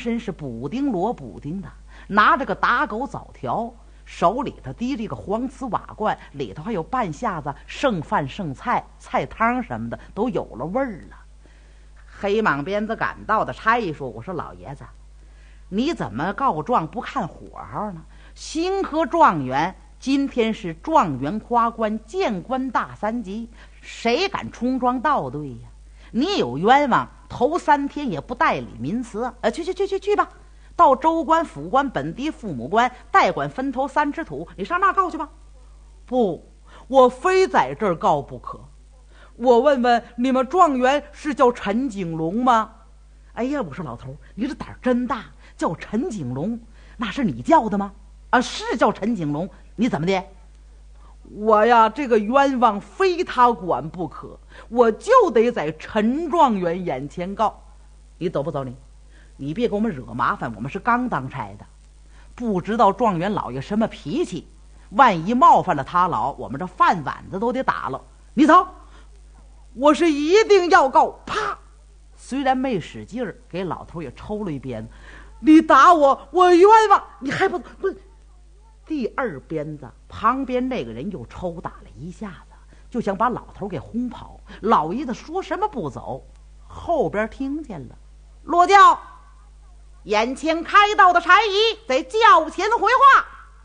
身是补丁罗补丁的，拿着个打狗枣条，手里头提着一个黄瓷瓦罐，里头还有半下子剩饭剩菜、菜汤什么的，都有了味儿了。黑蟒鞭子赶到的差役说：“我说老爷子，你怎么告状不看火候呢？新科状元今天是状元夸官谏官大三级，谁敢冲撞倒对呀？你有冤枉，头3天也不代理民词，去吧，到州官、府官、本地父母官代管分头3尺土，你上那告去吧。”“不，我非在这儿告不可。我问问你们状元是叫陈景龙吗？”“哎呀，我说老头，你这胆儿真大，叫陈景龙，那是你叫的吗？”“啊，是叫陈景龙。你怎么的？”“我呀，这个冤枉非他管不可，我就得在陈状元眼前告。你走不走你？你别给我们惹麻烦，我们是刚当差的，不知道状元老爷什么脾气，万一冒犯了他老，我们这饭碗子都得打了。你走！我是一定要告！”啪！虽然没使劲儿，给老头也抽了一鞭子。“你打我，我冤枉！你还不……第2鞭子，旁边那个人又抽打了一下子，就想把老头给轰跑。老爷子说什么不走，后边听见了，落轿，眼前开道的差役在轿前回话。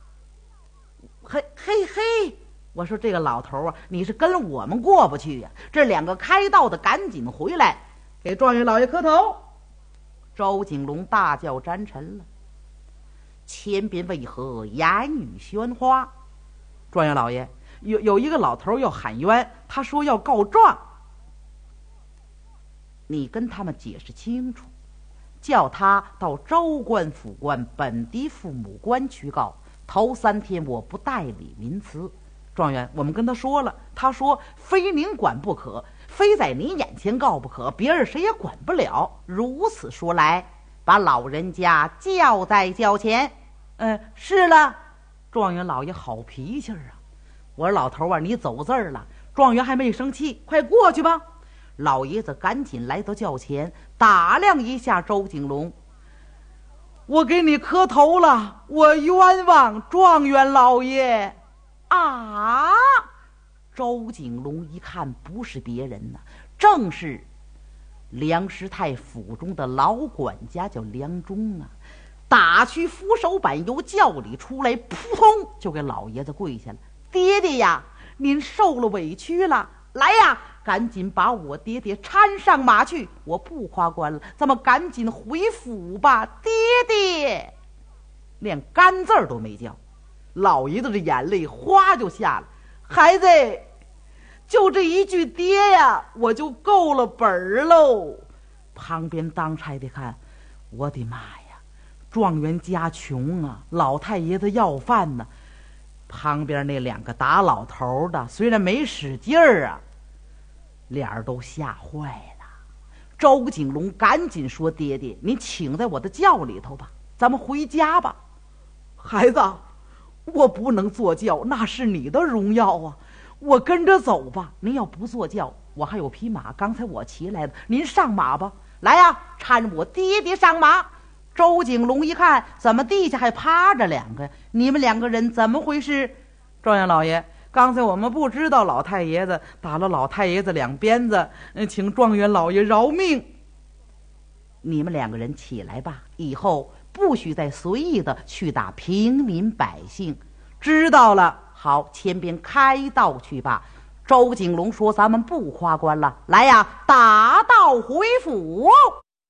嘿，我说这个老头啊，你是跟我们过不去呀？这2个开道的赶紧回来，给状元老爷磕头。周景龙大叫沾尘了，前边为何言语喧哗？状元老爷，有一个老头要喊冤，他说要告状，你跟他们解释清楚，叫他到州官、府官、本地父母官去告。头3天我不代理民词。状元，我们跟他说了，他说非您管不可，非在您眼前告不可，别人谁也管不了。如此说来，把老人家叫在轿前。是了。状元老爷好脾气啊。我说老头啊，你走字儿了。状元还没生气，快过去吧。老爷子赶紧来到轿前，打量一下周景龙。我给你磕头了，我冤枉状元老爷。啊！周景龙一看不是别人呐，正是梁师太府中的老管家，叫梁忠啊。打去扶手板，由轿里出来，扑通就给老爷子跪下了。爹爹呀，您受了委屈了，来呀，赶紧把我爹爹搀上马去，我不夸官了，咱们赶紧回府吧。爹爹连干字儿都没叫，老爷子的眼泪哗就下了。孩子，就这一句爹呀，我就够了本儿喽。旁边当差的看，我的妈呀，状元家穷啊，老太爷子要饭呢。旁边那2个打老头的虽然没使劲儿啊，脸儿都吓坏了。周景龙赶紧说：“爹爹，您请在我的轿里头吧，咱们回家吧。”“孩子，我不能坐轿，那是你的荣耀啊，我跟着走吧。您要不坐轿，我还有匹马，刚才我骑来的，您上马吧。来呀，搀我爹爹上马。”周景龙一看，怎么地下还趴着2个？你们2个人怎么回事？状元老爷，刚才我们不知道老太爷子打了老太爷子2鞭子，请状元老爷饶命。你们2个人起来吧，以后不许再随意的去打平民百姓，知道了？好，前边开道去吧。周景龙说：“咱们不夸官了，来呀，打道回府。”